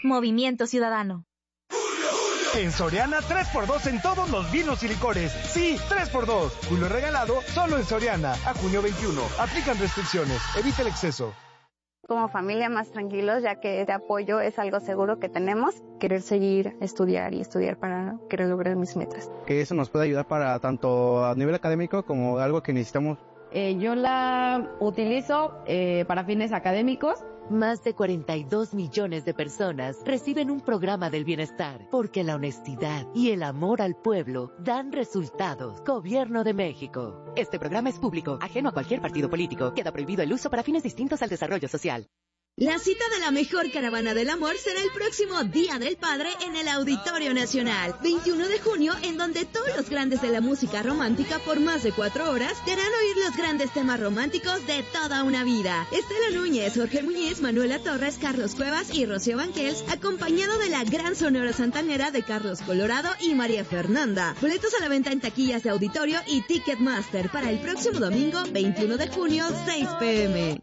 Movimiento Ciudadano. En Soriana, 3x2 en todos los vinos y licores. Sí, 3x2. Julio regalado, solo en Soriana. A junio 21. Aplican restricciones. Evita el exceso. Como familia más tranquilos, ya que este apoyo es algo seguro que tenemos. Querer seguir estudiar para querer lograr mis metas. Que eso nos puede ayudar para tanto a nivel académico como algo que necesitamos. Yo la utilizo para fines académicos. Más de 42 millones de personas reciben un programa del bienestar, porque la honestidad y el amor al pueblo dan resultados. Gobierno de México. Este programa es público, ajeno a cualquier partido político. Queda prohibido el uso para fines distintos al desarrollo social. La cita de la mejor caravana del amor será el próximo Día del Padre en el Auditorio Nacional, 21 de junio, en donde todos los grandes de la música romántica por más de 4 horas te harán oír los grandes temas románticos de toda una vida. Estela Núñez, Jorge Muñiz, Manuela Torres, Carlos Cuevas y Rocío Banquels, acompañado de la gran Sonora Santanera de Carlos Colorado y María Fernanda. Boletos a la venta en taquillas de auditorio y Ticketmaster para el próximo domingo, 21 de junio, 6 p.m.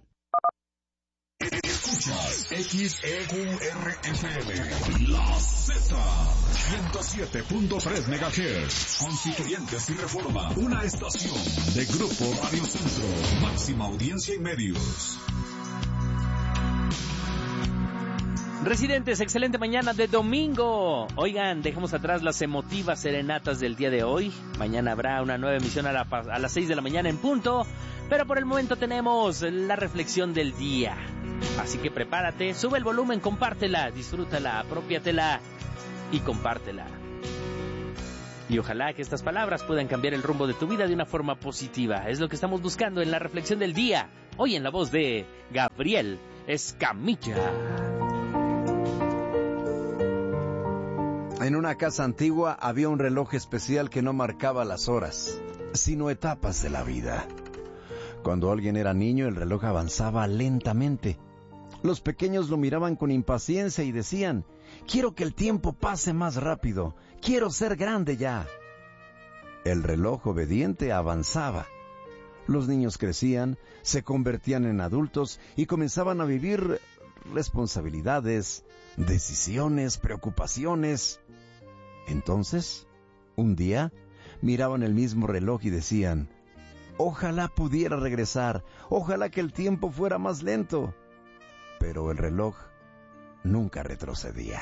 Escuchas XEQRFM, La Z, 107.3 MHz, Constituyentes y Reforma, una estación de Grupo Radio Centro, máxima audiencia en medios. Residentes, excelente mañana de domingo. Oigan, dejamos atrás las emotivas serenatas del día de hoy. Mañana habrá una nueva emisión a las 6 de la mañana en punto. Pero por el momento tenemos la reflexión del día. Así que prepárate, sube el volumen, compártela, disfrútala, apropiátela y compártela. Y ojalá que estas palabras puedan cambiar el rumbo de tu vida de una forma positiva. Es lo que estamos buscando en la reflexión del día. Hoy en la voz de Gabriel Escamilla. En una casa antigua había un reloj especial que no marcaba las horas, sino etapas de la vida. Cuando alguien era niño, el reloj avanzaba lentamente. Los pequeños lo miraban con impaciencia y decían: «Quiero que el tiempo pase más rápido, quiero ser grande ya». El reloj obediente avanzaba. Los niños crecían, se convertían en adultos y comenzaban a vivir responsabilidades, decisiones, preocupaciones. Entonces, un día, miraban el mismo reloj y decían: «Ojalá pudiera regresar, ojalá que el tiempo fuera más lento». Pero el reloj nunca retrocedía.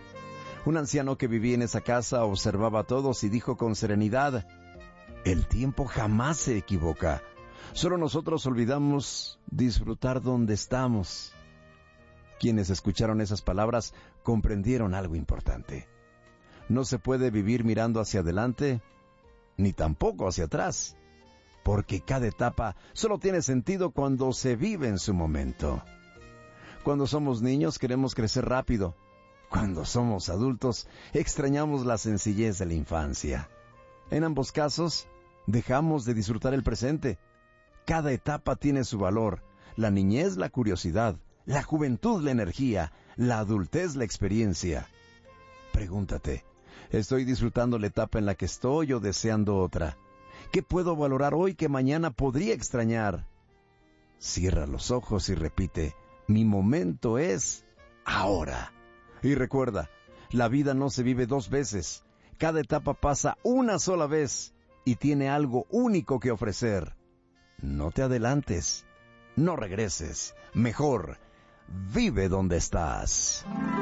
Un anciano que vivía en esa casa observaba a todos y dijo con serenidad: «El tiempo jamás se equivoca. Solo nosotros olvidamos disfrutar donde estamos». Quienes escucharon esas palabras comprendieron algo importante. No se puede vivir mirando hacia adelante, ni tampoco hacia atrás, porque cada etapa solo tiene sentido cuando se vive en su momento. Cuando somos niños queremos crecer rápido. Cuando somos adultos extrañamos la sencillez de la infancia. En ambos casos, dejamos de disfrutar el presente. Cada etapa tiene su valor. La niñez, la curiosidad. La juventud, la energía. La adultez, la experiencia. Pregúntate, ¿estoy disfrutando la etapa en la que estoy o deseando otra? ¿Qué puedo valorar hoy que mañana podría extrañar? Cierra los ojos y repite: «Mi momento es ahora». Y recuerda, la vida no se vive 2 veces. Cada etapa pasa una sola vez y tiene algo único que ofrecer. No te adelantes, no regreses. Mejor, vive donde estás.